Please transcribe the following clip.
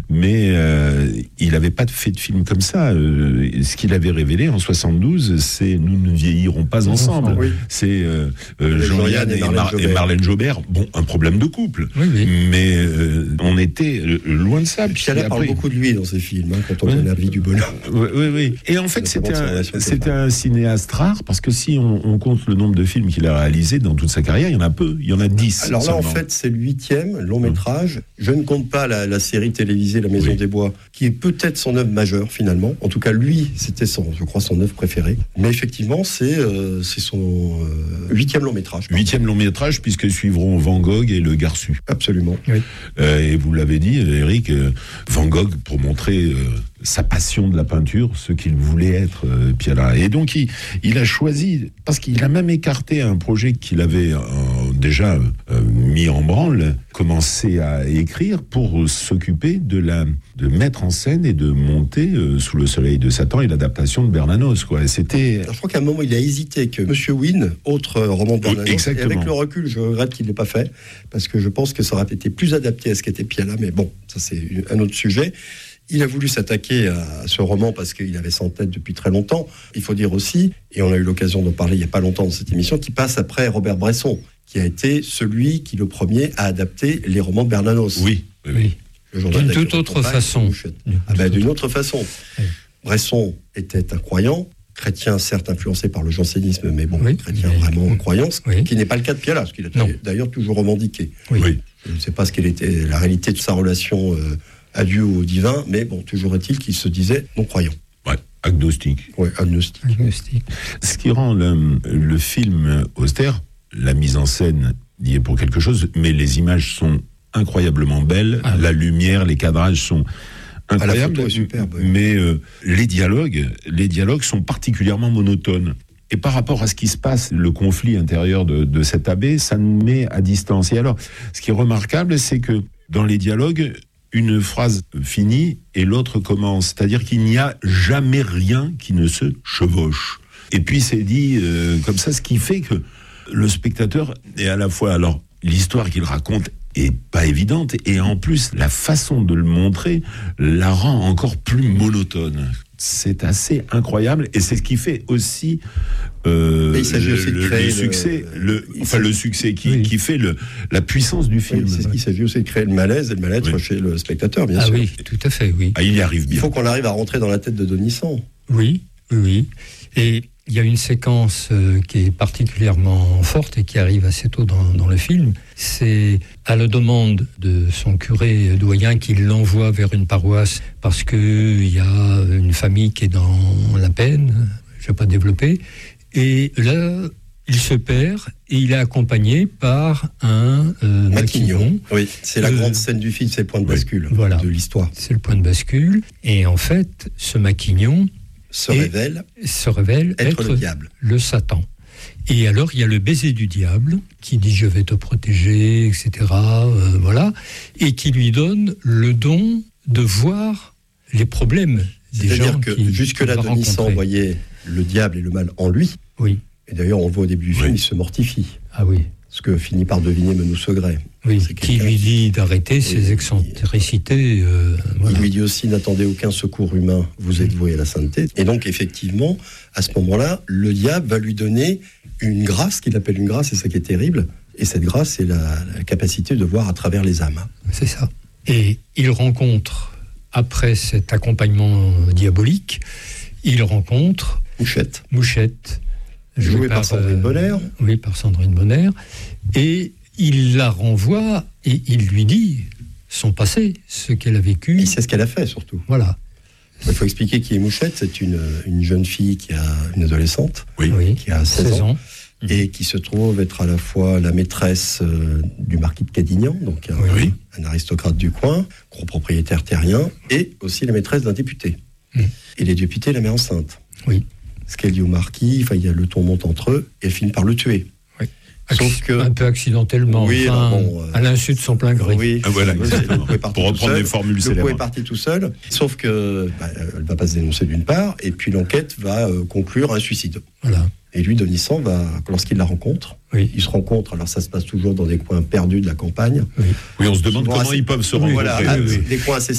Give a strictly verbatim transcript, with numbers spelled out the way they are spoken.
mais euh, il n'avait pas fait de film comme ça. Euh, ce qu'il avait révélé en soixante-douze, c'est « Nous ne vieillirons pas ensemble oui. ». C'est euh, euh, Jean-Yann et, et, Mar- et Marlène Jobert. Bon, un problème de couple, oui, oui. mais euh, on était loin de ça. Et puis elle après... parle beaucoup de lui dans ses films, hein, quand on connaît oui. La vie du bonheur. Oui, oui, oui. Et en fait, c'était un, c'était un cinéaste rare, parce que si on, on compte le nombre de films qu'il a réalisés dans toute sa carrière, il y en a peu, il y en a dix. Alors là, seulement. En fait, c'est le huitième long métrage. Mmh. Je ne compte pas la, la série télévisée La Maison oui. des Bois, qui est peut-être son œuvre majeure finalement. En tout cas, lui, c'était son, je crois, son œuvre préférée. Mais effectivement, c'est, euh, c'est son euh, huitième long métrage. Huitième long métrage, puisque suivront Van Gogh et Le Garçu. Absolument. Oui. Euh, et vous l'avez dit, Eric, euh, Van Gogh, pour montrer euh, sa passion de la peinture, ce qu'il voulait être, euh, Piala. Et donc, il, il a choisi, parce qu'il a même écarté un projet qu'il avait euh, déjà euh, mis en branle, commencé à écrire pour s'occuper de la, de mettre en scène et de monter euh, Sous le soleil de Satan et l'adaptation de Bernanos, quoi. Et c'était... Alors, je crois qu'à un moment, il a hésité que Monsieur Wynne, autre roman de Bernanos, exactement. Et avec le recul, je regrette qu'il ne l'ait pas fait, parce que je pense que ça aurait été plus adapté à ce qu'était Piala, mais bon, ça c'est un autre sujet. Il a voulu s'attaquer à ce roman parce qu'il avait ça en tête depuis très longtemps. Il faut dire aussi, et on a eu l'occasion d'en parler il n'y a pas longtemps dans cette émission, qu'il passe après Robert Bresson, qui a été celui qui, le premier, a adapté les romans de Bernanos. Oui, oui, oui. Le d'une toute autre façon. Ah ben, d'une autre façon. Oui. Bresson était un croyant, chrétien certes influencé par le jansénisme, mais bon, oui, chrétien mais... vraiment en croyance, oui. Qui n'est pas le cas de Piala, ce qu'il a non. d'ailleurs toujours revendiqué. Oui. Oui. Je ne sais pas ce qu'elle était la réalité de sa relation euh, à Dieu ou au divin, mais bon, toujours est-il qu'il se disait non-croyant. Ouais, agnostique. Ouais, agnostique. agnostique. Ce qui rend le, le film austère, la mise en scène y est pour quelque chose, mais les images sont incroyablement belles, ah, la lumière, les cadrages sont incroyables, ah, la photo est superbe, oui. mais euh, les dialogues, les dialogues sont particulièrement monotones. Et par rapport à ce qui se passe, le conflit intérieur de, de cet abbé, ça nous met à distance. Et alors, ce qui est remarquable, c'est que dans les dialogues, une phrase finit et l'autre commence. C'est-à-dire qu'il n'y a jamais rien qui ne se chevauche. Et puis c'est dit euh, comme ça, ce qui fait que le spectateur est à la fois... Alors, l'histoire qu'il raconte est pas évidente, et en plus, la façon de le montrer la rend encore plus monotone. C'est assez incroyable, et c'est ce qui fait aussi, euh, il s'agit le, aussi de créer le succès, le, le, enfin le succès qui, oui. qui fait le, la puissance du film. Oui, c'est ce qu'il s'agit aussi de créer le malaise et le mal-être oui. chez le spectateur, bien ah sûr. Ah oui, tout à fait, oui. Ah, il y arrive bien. Il faut qu'on arrive à rentrer dans la tête de Denissan. Oui, oui, et il y a une séquence euh, qui est particulièrement forte et qui arrive assez tôt dans, dans le film. C'est à la demande de son curé doyen qu'il l'envoie vers une paroisse parce qu'il y a une famille qui est dans la peine, je ne vais pas développer. Et là, il se perd et il est accompagné par un euh, Maquignon. Oui, c'est la euh, grande scène du film, c'est le point de bascule oui, voilà, de l'histoire. C'est le point de bascule. Et en fait, ce Maquignon... se révèle, se révèle être, être le diable. Le Satan. Et alors, il y a le baiser du diable qui dit « je vais te protéger », et cetera. Euh, voilà. Et qui lui donne le don de voir les problèmes des gens. C'est-à-dire que qui, jusque-là, Denissan voyait le diable et le mal en lui. Oui. Et d'ailleurs, on le voit au début du film, oui. il se mortifie. Ah oui. Ce que finit par deviner Menou Segret. Oui, qui lui dit d'arrêter oui, ses excentricités. Euh, voilà. Il lui dit aussi, n'attendez aucun secours humain, vous êtes voué à la sainteté. Et donc, effectivement, à ce moment-là, le diable va lui donner une grâce, qu'il appelle une grâce, c'est ça qui est terrible. Et cette grâce, c'est la, la capacité de voir à travers les âmes. C'est ça. Et il rencontre, après cet accompagnement diabolique, il rencontre... Mouchette. Mouchette. Jouée par, par Sandrine Bonner. Euh, oui, par Sandrine Bonner. Et il la renvoie et il lui dit son passé, ce qu'elle a vécu. Il sait ce qu'elle a fait, surtout. Voilà. Il faut expliquer qui est Mouchette. C'est une, une jeune fille qui a une adolescente, oui. qui a seize, seize ans, ans, et qui se trouve être à la fois la maîtresse euh, du marquis de Cadignan, donc un, oui. un aristocrate du coin, gros propriétaire terrien, et aussi la maîtresse d'un député. Mm. Et les députés la met enceinte. Oui. Ce qu'elle dit au marquis, enfin, il y a le ton monte entre eux, et elle finit par le tuer. Oui. Sauf que, un peu accidentellement, oui, enfin, bon, euh, à l'insu de son plein gré. Oui, ah, voilà, pour reprendre les formules célèbres. Le coup est parti tout seul, sauf que bah, elle va pas se dénoncer d'une part, et puis l'enquête va euh, conclure un suicide. Voilà. Et lui, Denissan, va, lorsqu'il la rencontre, oui. ils se rencontrent, alors ça se passe toujours dans des coins perdus de la campagne. Oui, oui on se demande comment assez, ils peuvent se rencontrer. Voilà, oui, oui. Des coins assez